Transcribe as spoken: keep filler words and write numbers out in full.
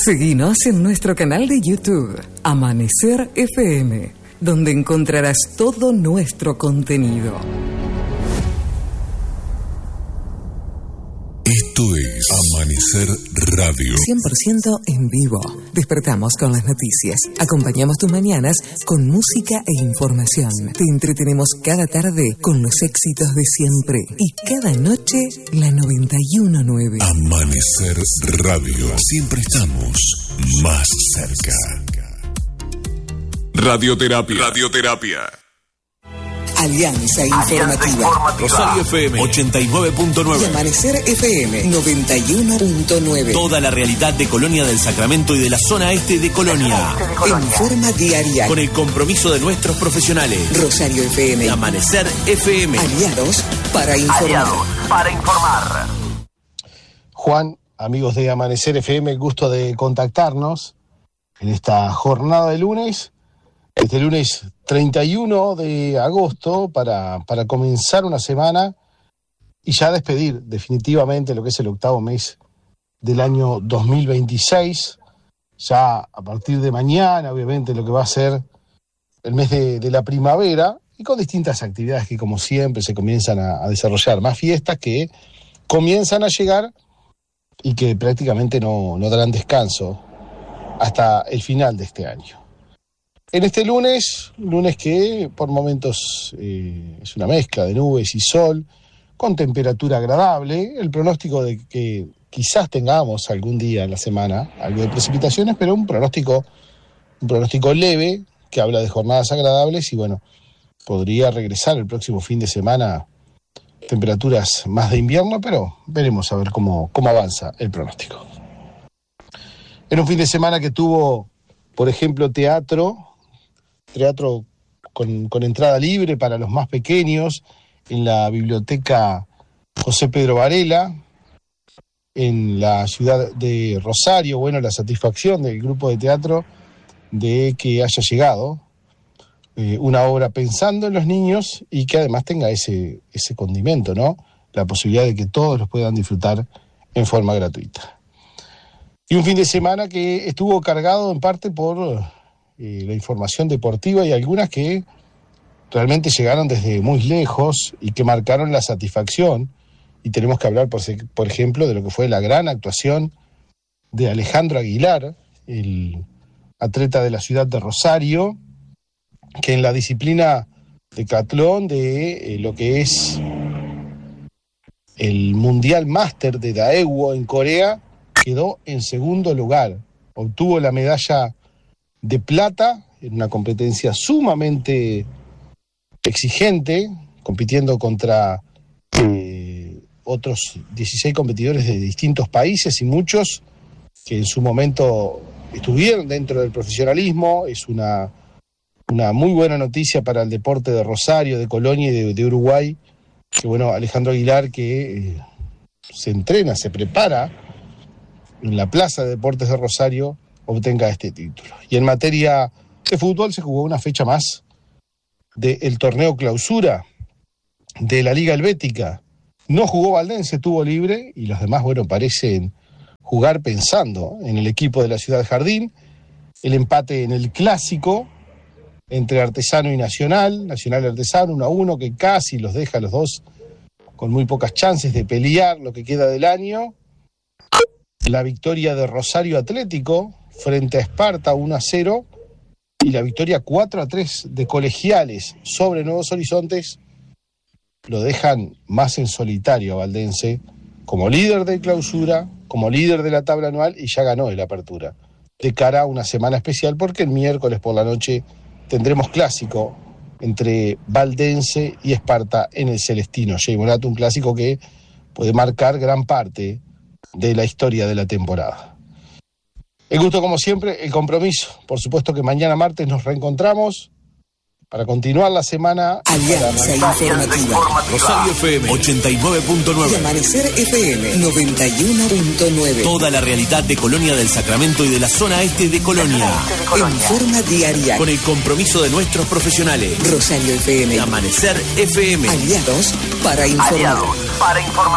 Seguinos en nuestro canal de YouTube, Amanecer F M, donde encontrarás todo nuestro contenido. Esto es Amanecer Radio. cien por ciento en vivo. Despertamos con las noticias. Acompañamos tus mañanas con música e información. Te entretenemos cada tarde con los éxitos de siempre. Y cada noche, la noventa y uno punto nueve. Amanecer Radio. Siempre estamos más cerca. Radioterapia. Radioterapia. Alianza Informativa. Rosario F M ochenta y nueve punto nueve. Y Amanecer F M noventa y uno punto nueve. Toda la realidad de Colonia del Sacramento y de la zona este de Colonia. En forma diaria. Con el compromiso de nuestros profesionales. Rosario F M. Y Amanecer F M. Aliados para informar. Aliados para informar. Juan, amigos de Amanecer F M, el gusto de contactarnos en esta jornada de lunes. Este lunes treinta y uno de agosto para, para comenzar una semana y ya despedir definitivamente lo que es el octavo mes del año dos mil veintiséis. Ya a partir de mañana, obviamente, lo que va a ser el mes de, de la primavera y con distintas actividades que, como siempre, se comienzan a, a desarrollar. Más fiestas que comienzan a llegar y que prácticamente no, no darán descanso hasta el final de este año. En este lunes, lunes que por momentos eh, es una mezcla de nubes y sol, con temperatura agradable, el pronóstico de que quizás tengamos algún día en la semana algo de precipitaciones, pero un pronóstico, un pronóstico leve que habla de jornadas agradables y bueno, podría regresar el próximo fin de semana temperaturas más de invierno, pero veremos a ver cómo, cómo avanza el pronóstico. En un fin de semana que tuvo, por ejemplo, teatro, teatro con, con entrada libre para los más pequeños en la biblioteca José Pedro Varela, en la ciudad de Rosario. Bueno, la satisfacción del grupo de teatro de que haya llegado eh, una obra pensando en los niños y que además tenga ese, ese condimento, ¿no? La posibilidad de que todos los puedan disfrutar en forma gratuita. Y un fin de semana que estuvo cargado en parte por Eh, la información deportiva y algunas que realmente llegaron desde muy lejos y que marcaron la satisfacción. Y tenemos que hablar, por, por ejemplo, de lo que fue la gran actuación de Alejandro Aguilar, el atleta de la ciudad de Rosario, que en la disciplina decatlón de eh, lo que es el Mundial Máster de Daewoo en Corea, quedó en segundo lugar. Obtuvo la medalla de plata en una competencia sumamente exigente, compitiendo contra eh, otros dieciséis competidores de distintos países y muchos que en su momento estuvieron dentro del profesionalismo. Es una, una muy buena noticia para el deporte de Rosario, de Colonia y de, de Uruguay, que bueno, Alejandro Aguilar que eh, se entrena, se prepara en la Plaza de Deportes de Rosario, obtenga este título. Y en materia de fútbol se jugó una fecha más del torneo clausura de la Liga Helvética. No jugó Valdense, tuvo libre, y los demás, bueno, parecen jugar pensando en el equipo de la Ciudad Jardín. El empate en el clásico entre Artesano y Nacional, Nacional y Artesano, uno a uno, que casi los deja a los dos con muy pocas chances de pelear lo que queda del año. La victoria de Rosario Atlético frente a Esparta, uno a cero, y la victoria cuatro a tres de Colegiales sobre Nuevos Horizontes lo dejan más en solitario a Valdense como líder de clausura, como líder de la tabla anual, y ya ganó el Apertura, de cara a una semana especial porque el miércoles por la noche tendremos clásico entre Valdense y Esparta en el Celestino Jay Morato, un clásico que puede marcar gran parte de la historia de la temporada. El gusto, como siempre, el compromiso. Por supuesto que mañana martes nos reencontramos para continuar la semana. Alianza Informativa. Rosario F M ochenta y nueve punto nueve. Y Amanecer F M noventa y uno punto nueve. Toda la realidad de Colonia del Sacramento y de la zona este de Colonia. En forma diaria. Con el compromiso de nuestros profesionales. Rosario F M. Y Amanecer F M. Aliados para informar. Aliados para informar.